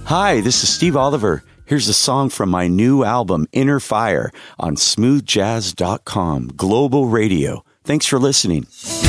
Hi, this is Steve Oliver. Here's a song from my new album, Inner Fire, on smoothjazz.com, Global Radio. Thanks for listening.